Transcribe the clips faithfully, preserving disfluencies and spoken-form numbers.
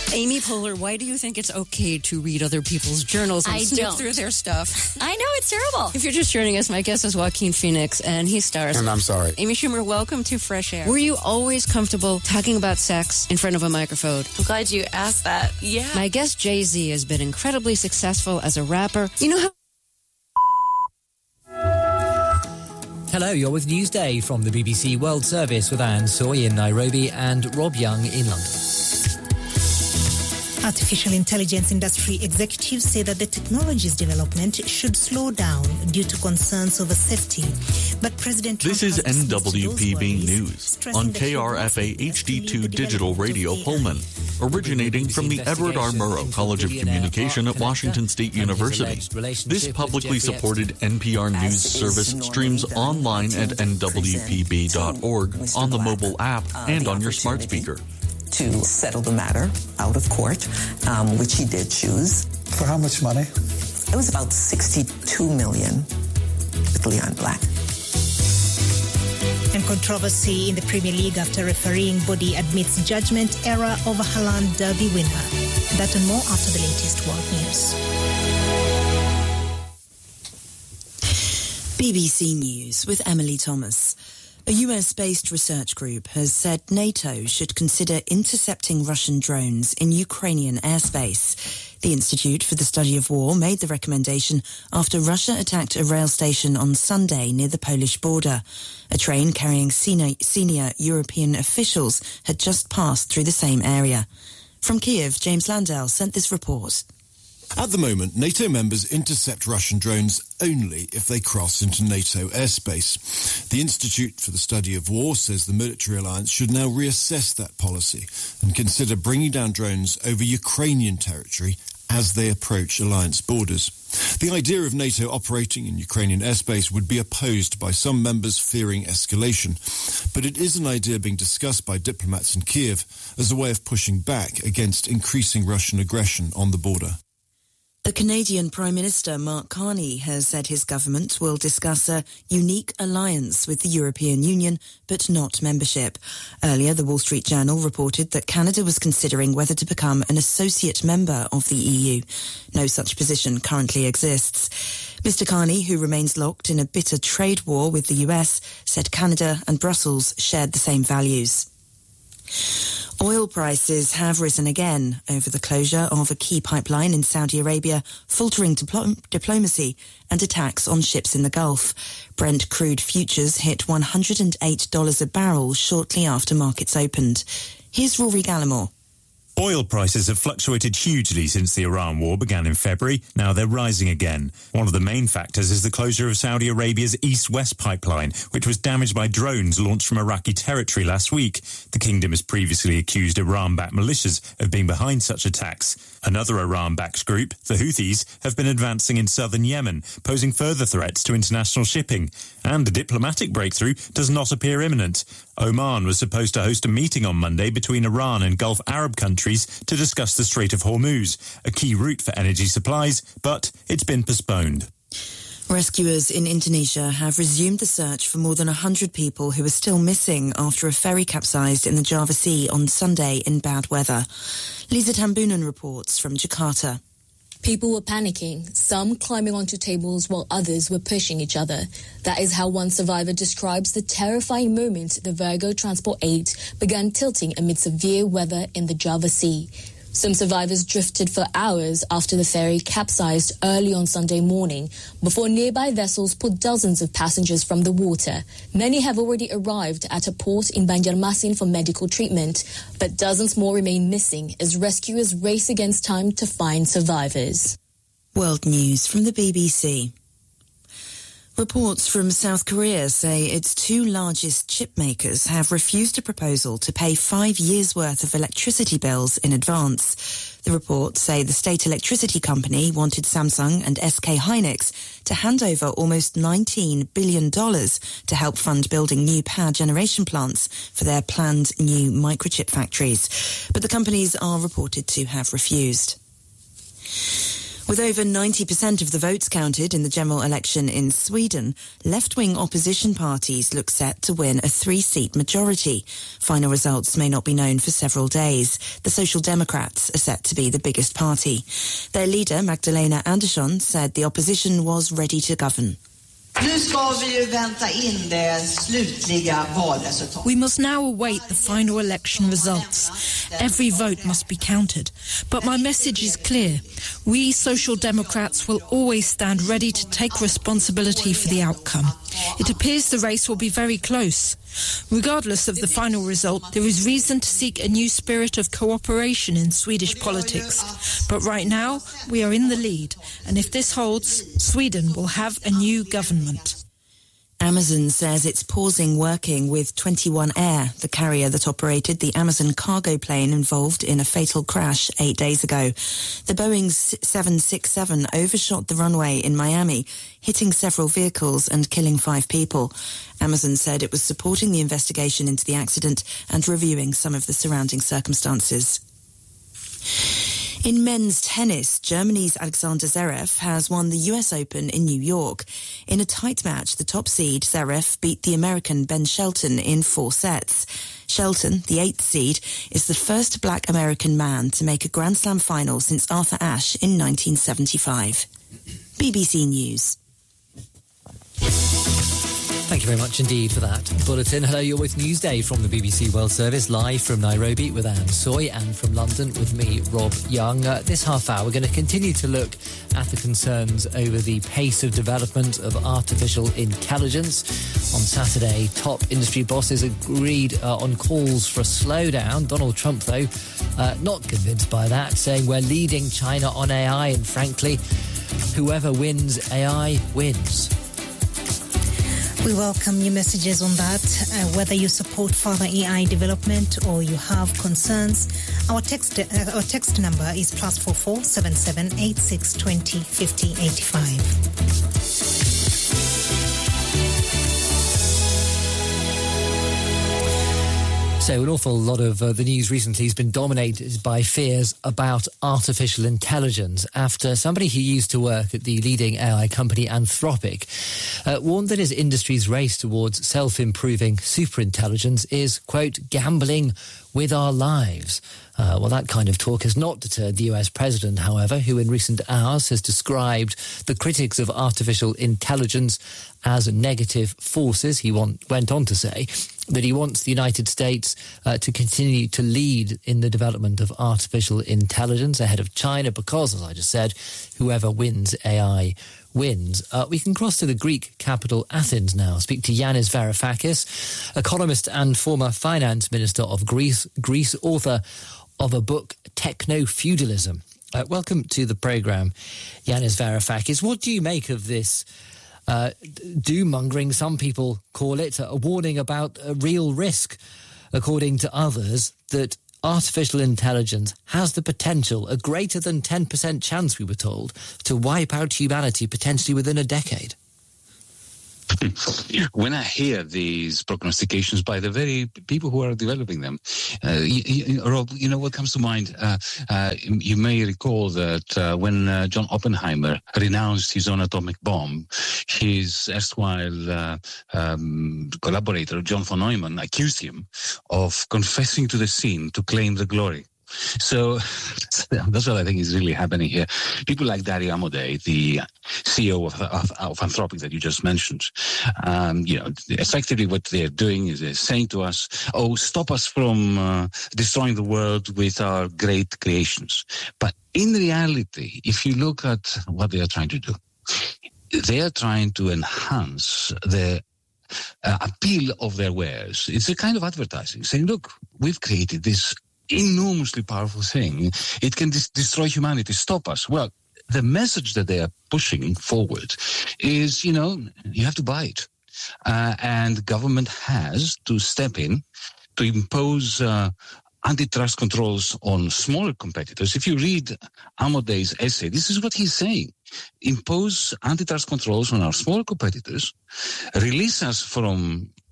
Amy Poehler, why do you think it's okay to read other people's journals and I snoop don't. through their stuff? I know, it's terrible. If you're just joining us, my guest is Joaquin Phoenix, and he stars. And I'm sorry. Amy Schumer, welcome to Fresh Air. Were you always comfortable talking about sex in front of a microphone? I'm glad you asked that. Yeah. My guest, Jay-Z, has been incredibly successful as a rapper. You know how... Hello, you're with Newsday from the B B C World Service with Anne Soy in Nairobi and Rob Young in London. Artificial intelligence industry executives say that the technology's development should slow down due to concerns over safety. But President Trump This is N W P B News on K R F A H D two Digital Radio Pullman, originating from the Edward R. Murrow College of Communication at Washington State University. This publicly supported N P R News service streams online at N W P B dot org, on the mobile app, and on your smart speaker. To settle the matter out of court, um, which he did choose. For how much money? It was about sixty-two million with Leon Black. And controversy in the Premier League after refereeing body admits judgment error over Haaland Derby winner. That and more after the latest world news. B B C News with Emily Thomas. A U S-based research group has said NATO should consider intercepting Russian drones in Ukrainian airspace. The Institute for the Study of War made the recommendation after Russia attacked a rail station on Sunday near the Polish border. A train carrying senior, senior European officials had just passed through the same area. From Kiev, James Landell sent this report. At the moment, NATO members intercept Russian drones only if they cross into NATO airspace. The Institute for the Study of War says the military alliance should now reassess that policy and consider bringing down drones over Ukrainian territory as they approach alliance borders. The idea of NATO operating in Ukrainian airspace would be opposed by some members fearing escalation, but it is an idea being discussed by diplomats in Kiev as a way of pushing back against increasing Russian aggression on the border. The Canadian Prime Minister Mark Carney has said his government will discuss a unique alliance with the European Union, but not membership. Earlier, the Wall Street Journal reported that Canada was considering whether to become an associate member of the E U. No such position currently exists. Mister Carney, who remains locked in a bitter trade war with the U S, said Canada and Brussels shared the same values. Oil prices have risen again over the closure of a key pipeline in Saudi Arabia, faltering diplo- diplomacy and attacks on ships in the Gulf. Brent crude futures hit one hundred eight dollars a barrel shortly after markets opened. Here's Rory Gallimore. Oil prices have fluctuated hugely since the Iran war began in February. Now they're rising again. One of the main factors is the closure of Saudi Arabia's East-West pipeline, which was damaged by drones launched from Iraqi territory last week. The kingdom has previously accused Iran-backed militias of being behind such attacks. Another Iran-backed group, the Houthis, have been advancing in southern Yemen, posing further threats to international shipping. And a diplomatic breakthrough does not appear imminent. Oman was supposed to host a meeting on Monday between Iran and Gulf Arab countries to discuss the Strait of Hormuz, a key route for energy supplies, but it's been postponed. Rescuers in Indonesia have resumed the search for more than one hundred people who are still missing after a ferry capsized in the Java Sea on Sunday in bad weather. Lisa Tambunan reports from Jakarta. People were panicking, some climbing onto tables while others were pushing each other. That is how one survivor describes the terrifying moment the Virgo Transport eight began tilting amid severe weather in the Java Sea. Some survivors drifted for hours after the ferry capsized early on Sunday morning before nearby vessels pulled dozens of passengers from the water. Many have already arrived at a port in Banjarmasin for medical treatment, but dozens more remain missing as rescuers race against time to find survivors. World News from the B B C. Reports from South Korea say its two largest chip makers have refused a proposal to pay five years' worth of electricity bills in advance. The reports say the state electricity company wanted Samsung and S K Hynix to hand over almost nineteen billion dollars to help fund building new power generation plants for their planned new microchip factories. But the companies are reported to have refused. With over ninety percent of the votes counted in the general election in Sweden, left-wing opposition parties look set to win a three-seat majority. Final results may not be known for several days. The Social Democrats are set to be the biggest party. Their leader, Magdalena Andersson, said the opposition was ready to govern. We must now await the final election results. Every vote must be counted. But my message is clear. We Social Democrats will always stand ready to take responsibility for the outcome. It appears the race will be very close. Regardless of the final result, there is reason to seek a new spirit of cooperation in Swedish politics. But right now, we are in the lead. And if this holds, Sweden will have a new government. Amazon says it's pausing working with twenty-one Air, the carrier that operated the Amazon cargo plane involved in a fatal crash eight days ago. The Boeing seven sixty-seven overshot the runway in Miami, hitting several vehicles and killing five people. Amazon said it was supporting the investigation into the accident and reviewing some of the surrounding circumstances. In men's tennis, Germany's Alexander Zverev has won the U S Open in New York. In a tight match, the top seed, Zverev, beat the American Ben Shelton in four sets. Shelton, the eighth seed, is the first black American man to make a Grand Slam final since Arthur Ashe in nineteen seventy-five. B B C News. Thank you very much indeed for that bulletin. Hello, you're with Newsday from the B B C World Service, live from Nairobi with Anne Soy, and from London with me, Rob Young. Uh, this half hour, we're going to continue to look at the concerns over the pace of development of artificial intelligence. On Saturday, top industry bosses agreed uh, on calls for a slowdown. Donald Trump, though, uh, not convinced by that, saying we're leading China on A I, and frankly, whoever wins A I wins. We welcome your messages on that, uh, whether you support further A I development or you have concerns. Our text uh, our text number is plus four four seven seven eight six twenty fifty eighty five. So an awful lot of uh, the news recently has been dominated by fears about artificial intelligence after somebody who used to work at the leading A I company Anthropic uh, warned that his industry's race towards self-improving superintelligence is, quote, gambling with our lives. Uh, well, that kind of talk has not deterred the U S president, however, who in recent hours has described the critics of artificial intelligence as negative forces. He want, went on to say that he wants the United States uh, to continue to lead in the development of artificial intelligence ahead of China because, as I just said, whoever wins A I wins. Uh, we can cross to the Greek capital Athens now, speak to Yanis Varoufakis, economist and former finance minister of Greece, Greece author of a book, Techno-Feudalism. Uh, welcome to the programme, Yanis Varoufakis. What do you make of this uh, doom-mongering, some people call it, a warning about a real risk, according to others, that artificial intelligence has the potential, a greater than ten percent chance, we were told, to wipe out humanity potentially within a decade? When I hear these prognostications by the very people who are developing them, uh, you, you, Rob, you know what comes to mind? Uh, uh, you may recall that uh, when uh, John Oppenheimer renounced his own atomic bomb, his erstwhile uh, um, collaborator, John von Neumann, accused him of confessing to the sin to claim the glory. So that's what I think is really happening here. People like Dario Amodei, the C E O of, of, of Anthropic that you just mentioned, um, you know, effectively what they're doing is they're saying to us, oh, stop us from uh, destroying the world with our great creations. But in reality, if you look at what they are trying to do, they are trying to enhance the uh, appeal of their wares. It's a kind of advertising, saying, look, we've created this enormously powerful thing. It can dis- destroy humanity, stop us. Well, the message that they are pushing forward is, you know, you have to buy it. Uh, and government has to step in to impose uh, antitrust controls on smaller competitors. If you read Amodei's essay, this is what he's saying. Impose antitrust controls on our smaller competitors, release us from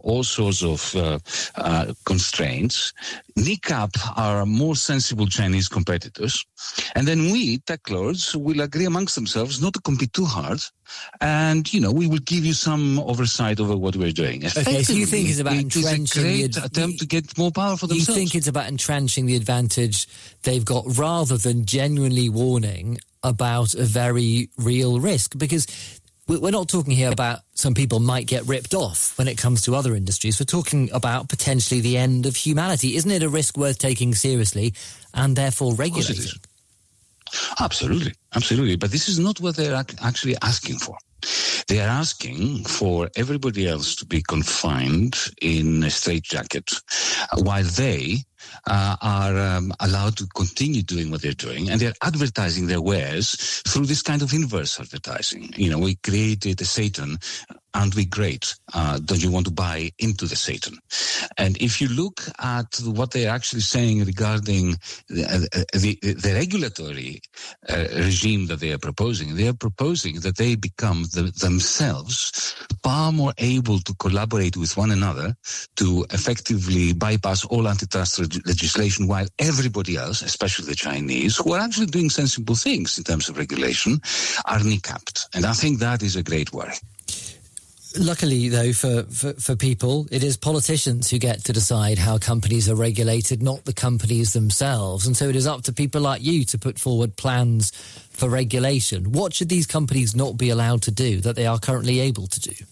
all sorts of uh, uh, constraints, kneecap our more sensible Chinese competitors, and then we, tech lords, will agree amongst themselves not to compete too hard, and, you know, we will give you some oversight over what we're doing. Okay, so you think it's about it entrenching is a great the ad- attempt to get more power for themselves. You think it's about entrenching the advantage they've got rather than genuinely warning about a very real risk? Because we're not talking here about some people might get ripped off when it comes to other industries. We're talking about potentially the end of humanity. Isn't it a risk worth taking seriously and therefore regulating? Absolutely, absolutely. But this is not what they're ac- actually asking for. They are asking for everybody else to be confined in a straitjacket while they uh, are um, allowed to continue doing what they're doing, and they're advertising their wares through this kind of inverse advertising. You know, we created a Satan, aren't we great? Uh, don't you want to buy into the Satan? And if you look at what they're actually saying regarding the, uh, the, the regulatory uh, regime that they are proposing, they are proposing that they become the, themselves far more able to collaborate with one another to effectively bypass all antitrust legislation, while everybody else, especially the Chinese, who are actually doing sensible things in terms of regulation, are kneecapped. And I think that is a great worry. Luckily, though, for, for, for people, it is politicians who get to decide how companies are regulated, not the companies themselves. And so it is up to people like you to put forward plans for regulation. What should these companies not be allowed to do that they are currently able to do?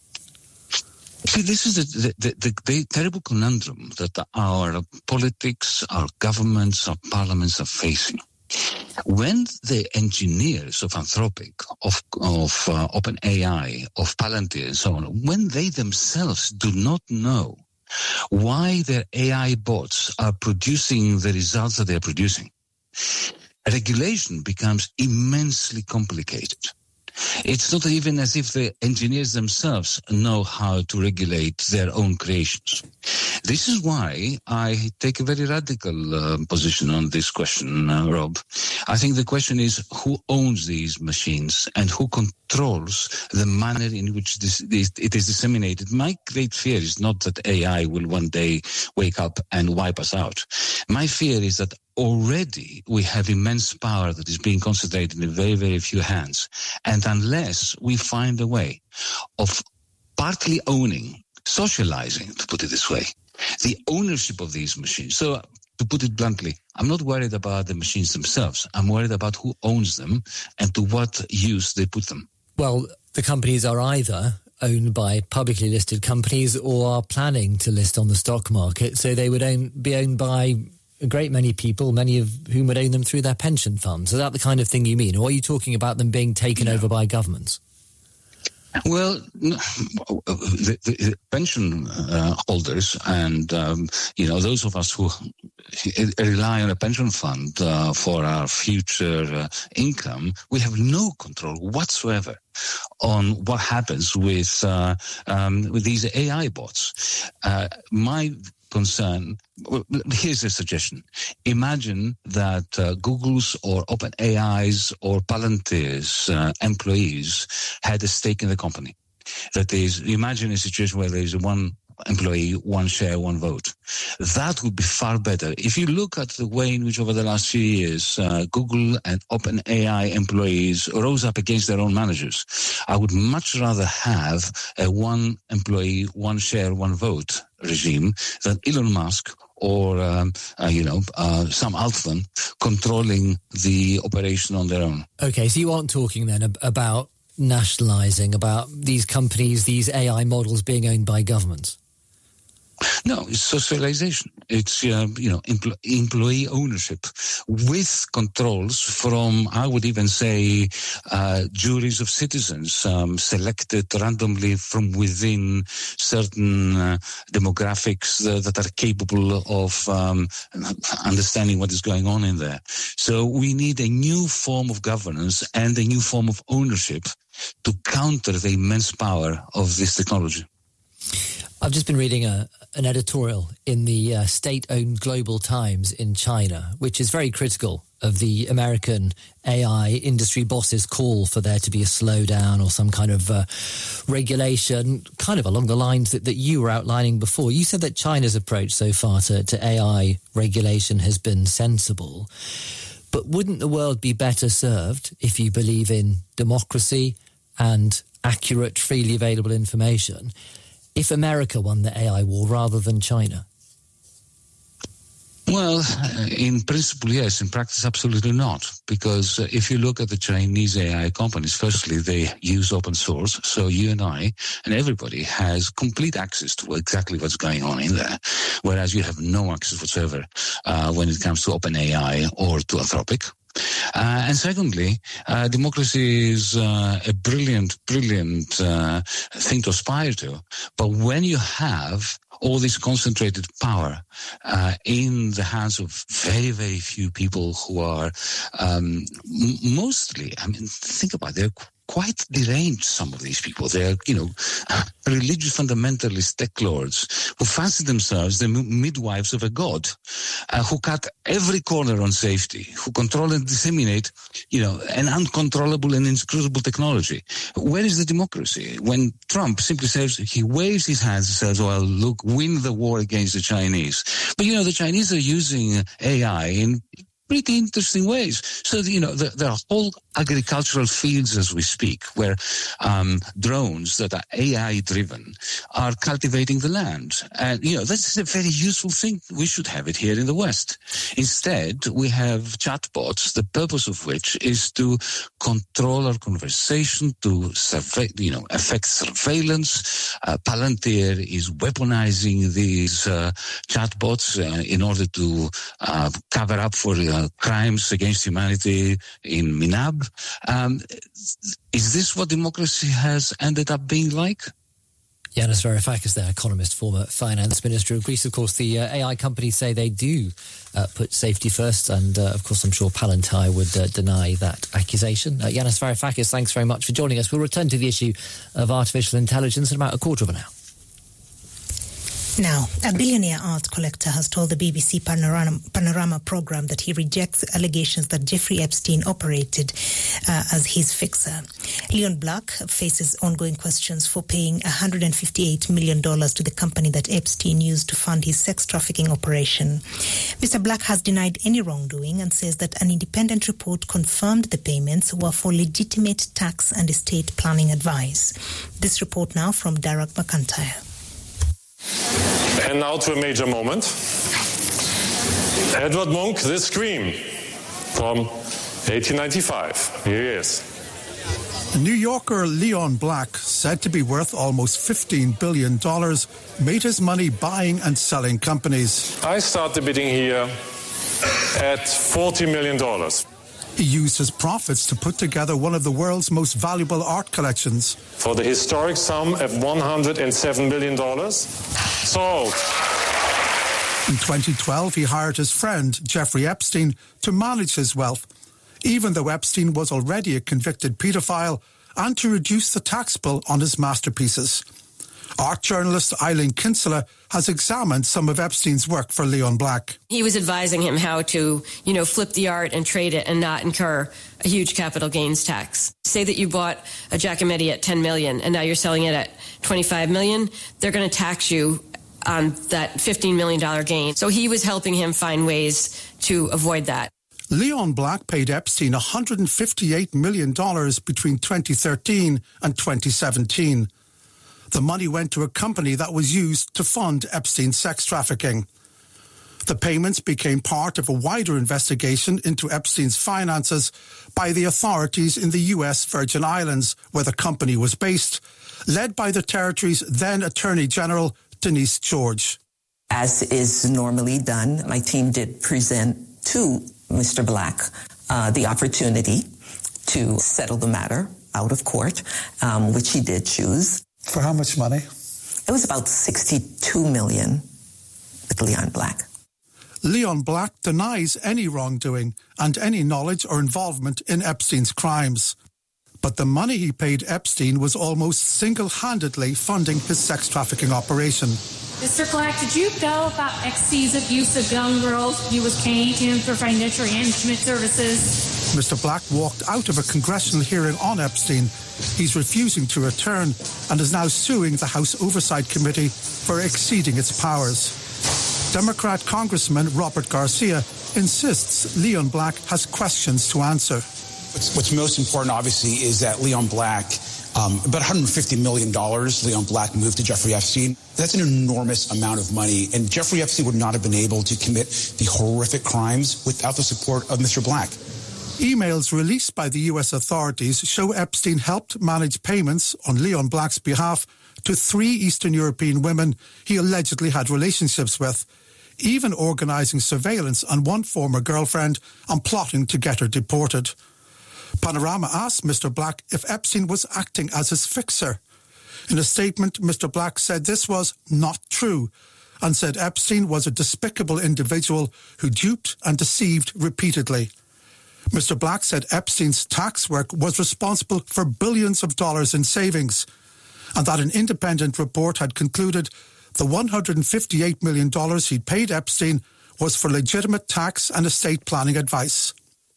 See, this is the, the, the, the terrible conundrum that our politics, our governments, our parliaments are facing. When the engineers of Anthropic, of, of uh, OpenAI, of Palantir and so on, when they themselves do not know why their A I bots are producing the results that they are producing, regulation becomes immensely complicated. It's not even as if the engineers themselves know how to regulate their own creations. This is why I take a very radical uh, position on this question, uh, Rob. I think the question is who owns these machines and who controls the manner in which this, this, it is disseminated. My great fear is not that A I will one day wake up and wipe us out. My fear is that already we have immense power that is being concentrated in very, very few hands. And unless we find a way of partly owning, socializing, to put it this way, the ownership of these machines. So, to put it bluntly, I'm not worried about the machines themselves. I'm worried about who owns them and to what use they put them. Well, the companies are either owned by publicly listed companies or are planning to list on the stock market. So they would own, be owned by a great many people, many of whom would own them through their pension funds. Is that the kind of thing you mean? Or are you talking about them being taken no. over by governments? Well, the, the, the pension uh, holders and, um, you know, those of us who rely on a pension fund uh, for our future uh, income, we have no control whatsoever on what happens with, uh, um, with these A I bots. Uh, my concern, here's a suggestion. Imagine that uh, Google's or OpenAI's or Palantir's uh, employees had a stake in the company. That is, imagine a situation where there is one employee, one share, one vote. That would be far better. If you look at the way in which over the last few years uh, Google and OpenAI employees rose up against their own managers, I would much rather have a one employee, one share, one vote regime than Elon Musk or, um, uh, you know, uh, Sam Altman controlling the operation on their own. Okay, so you aren't talking then ab- about nationalising, about these companies, these A I models being owned by governments? No, it's socialization. It's, uh, you know, empl- employee ownership with controls from, I would even say, uh, juries of citizens um, selected randomly from within certain uh, demographics uh, that are capable of um, understanding what is going on in there. So we need a new form of governance and a new form of ownership to counter the immense power of this technology. I've just been reading a, an editorial in the uh, state-owned Global Times in China, which is very critical of the American A I industry bosses call for there to be a slowdown or some kind of uh, regulation, kind of along the lines that, that you were outlining before. You said that China's approach so far to, to A I regulation has been sensible. But wouldn't the world be better served if you believe in democracy and accurate, freely available information if America won the A I war rather than China? Well, in principle, yes. In practice, absolutely not. Because uh, if you look at the Chinese A I companies, firstly, they use open source. So you and I and everybody has complete access to exactly what's going on in there. Whereas you have no access whatsoever uh, when it comes to OpenAI or to Anthropic. Uh, and secondly, uh, democracy is uh, a brilliant, brilliant uh, thing to aspire to. But when you have all this concentrated power uh, in the hands of very, very few people who are um, m- mostly, I mean, think about it, they're quite deranged, some of these people. They're, you know, religious fundamentalist tech lords who fancy themselves the midwives of a god, uh, who cut every corner on safety, who control and disseminate, you know, an uncontrollable and inscrutable technology. Where is the democracy? When Trump simply says, he waves his hands and says, well, look, win the war against the Chinese. But, you know, the Chinese are using A I in pretty interesting ways. So, you know, there, there are whole agricultural fields as we speak where um, drones that are A I-driven are cultivating the land. And, you know, this is a very useful thing. We should have it here in the West. Instead, we have chatbots, the purpose of which is to control our conversation, to survey, you know, affect surveillance. Uh, Palantir is weaponizing these uh, chatbots uh, in order to uh, cover up for uh, crimes against humanity in Minab. Um, is this what democracy has ended up being like? Yanis Varoufakis there, economist, former finance minister of Greece. Of course, the uh, A I companies say they do uh, put safety first, and uh, of course I'm sure Palantir would uh, deny that accusation. Uh, Yanis Varoufakis, thanks very much for joining us. We'll return to the issue of artificial intelligence in about a quarter of an hour. Now, a billionaire art collector has told the B B C Panorama, Panorama program that he rejects allegations that Jeffrey Epstein operated uh, as his fixer. Leon Black faces ongoing questions for paying one hundred fifty-eight million dollars to the company that Epstein used to fund his sex trafficking operation. Mister Black has denied any wrongdoing and says that an independent report confirmed the payments were for legitimate tax and estate planning advice. This report now from Derek McIntyre. And now to a major moment. Edward Munch, The Scream, from eighteen ninety-five. Here he is. New Yorker Leon Black, said to be worth almost fifteen billion dollars, made his money buying and selling companies. I started bidding here at forty million dollars. He used his profits to put together one of the world's most valuable art collections. For the historic sum of one hundred seven million dollars. Sold. In twenty twelve, he hired his friend, Jeffrey Epstein, to manage his wealth, even though Epstein was already a convicted paedophile, and to reduce the tax bill on his masterpieces. Art journalist Eileen Kinsella has examined some of Epstein's work for Leon Black. He was advising him how to, you know, flip the art and trade it and not incur a huge capital gains tax. Say that you bought a Giacometti at ten million dollars and now you're selling it at twenty-five million dollars. They're going to tax you on that fifteen million dollars gain. So he was helping him find ways to avoid that. Leon Black paid Epstein one hundred fifty-eight million dollars between twenty thirteen and twenty seventeen. The money went to a company that was used to fund Epstein's sex trafficking. The payments became part of a wider investigation into Epstein's finances by the authorities in the U S Virgin Islands, where the company was based, led by the territory's then Attorney General, Denise George. As is normally done, my team did present to Mister Black uh, the opportunity to settle the matter out of court, um, which he did choose. For how much money? It was about sixty-two million dollars with Leon Black. Leon Black denies any wrongdoing and any knowledge or involvement in Epstein's crimes. But the money he paid Epstein was almost single-handedly funding his sex trafficking operation. Mister Black, did you know about X C's abuse of young girls? He was paying him for financial management services. Mister Black walked out of a congressional hearing on Epstein. He's refusing to return and is now suing the House Oversight Committee for exceeding its powers. Democrat Congressman Robert Garcia insists Leon Black has questions to answer. What's, what's most important, obviously, is that Leon Black, um, about one hundred fifty million dollars Leon Black moved to Jeffrey Epstein. That's an enormous amount of money, and Jeffrey Epstein would not have been able to commit the horrific crimes without the support of Mister Black. Emails released by the U S authorities show Epstein helped manage payments on Leon Black's behalf to three Eastern European women he allegedly had relationships with, even organising surveillance on one former girlfriend and plotting to get her deported. Panorama asked Mister Black if Epstein was acting as his fixer. In a statement, Mister Black said this was not true and said Epstein was a despicable individual who duped and deceived repeatedly. Mister Black said Epstein's tax work was responsible for billions of dollars in savings and that an independent report had concluded the one hundred fifty-eight million dollars he'd paid Epstein was for legitimate tax and estate planning advice.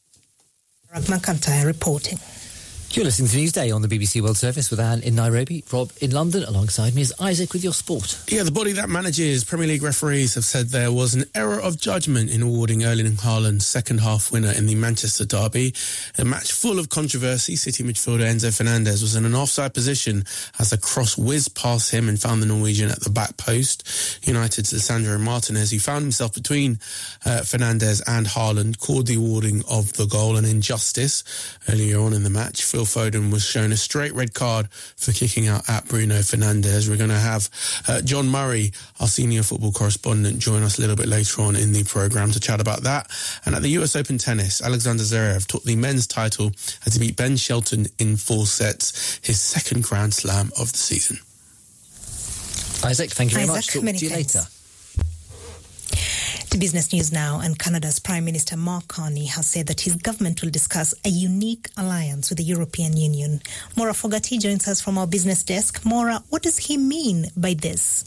McIntyre reporting. You're listening to Newsday on the B B C World Service with Anne in Nairobi, Rob in London. Alongside me is Isaac with your sport. Yeah, the body that manages Premier League referees have said there was an error of judgment in awarding Erling Haaland's second-half winner in the Manchester derby. A match full of controversy. City midfielder Enzo Fernandez was in an offside position as the cross whizzed past him and found the Norwegian at the back post. United's Lisandro Martinez, who found himself between uh, Fernandez and Haaland, called the awarding of the goal an injustice. Earlier on in the match, Phil Foden was shown a straight red card for kicking out at Bruno Fernandes. We're going to have uh, John Murray, our senior football correspondent, join us a little bit later on in the programme to chat about that. And at the U S Open tennis, Alexander Zverev took the men's title as he beat Ben Shelton in four sets, his second Grand Slam of the season. Isaac, thank you very Isaac, much. Talk many to you thanks. later. To business news now, and Canada's Prime Minister Mark Carney has said that his government will discuss a unique alliance with the European Union. Maura Fogarty joins us from our business desk. Maura, what does he mean by this?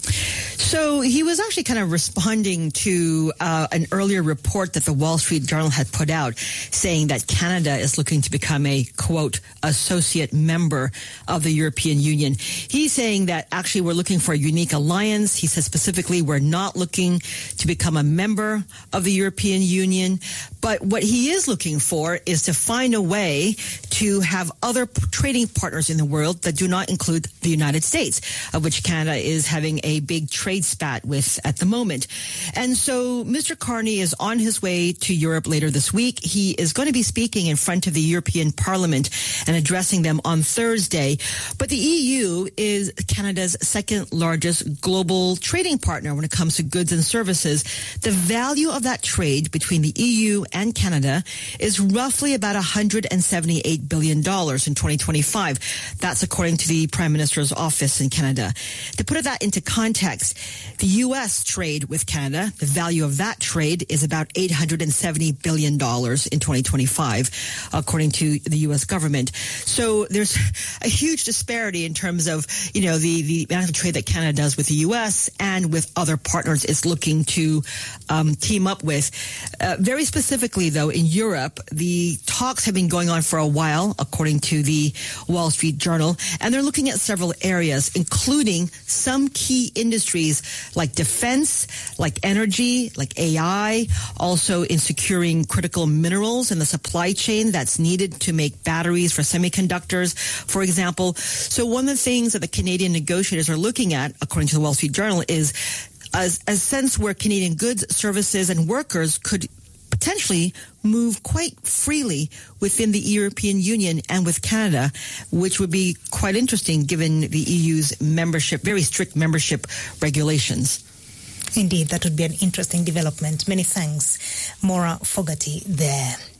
So he was actually kind of responding to uh, an earlier report that the Wall Street Journal had put out saying that Canada is looking to become a, quote, associate member of the European Union. He's saying that actually we're looking for a unique alliance. He says specifically we're not looking to become a member of the European Union. But what he is looking for is to find a way to have other p- trading partners in the world that do not include the United States, of which Canada is having a big trade spat with at the moment. And so Mister Carney is on his way to Europe later this week. He is going to be speaking in front of the European Parliament and addressing them on Thursday. But the E U is Canada's second largest global trading partner when it comes to goods and services. The value of that trade between the E U and Canada is roughly about one hundred seventy-eight billion dollars in twenty twenty-five. That's according to the Prime Minister's office in Canada. To put that into context, the U S trade with Canada, the value of that trade is about eight hundred seventy billion dollars in twenty twenty-five, according to the U S government. So there's a huge disparity in terms of, you know, the, the amount of trade that Canada does with the U S and with other partners it's looking to um, team up with. Uh, very specifically, though, in Europe, the talks have been going on for a while, according to the Wall Street Journal, and they're looking at several areas, including some key industries like defense, like energy, like A I, also in securing critical minerals in the supply chain that's needed to make batteries for semiconductors, for example. So one of the things that the Canadian negotiators are looking at, according to the Wall Street Journal, is a, a sense where Canadian goods, services, and workers could potentially move quite freely within the European Union and with Canada, which would be quite interesting given the E U's membership, very strict membership regulations. Indeed, that would be an interesting development. Many thanks, Maura Fogarty there.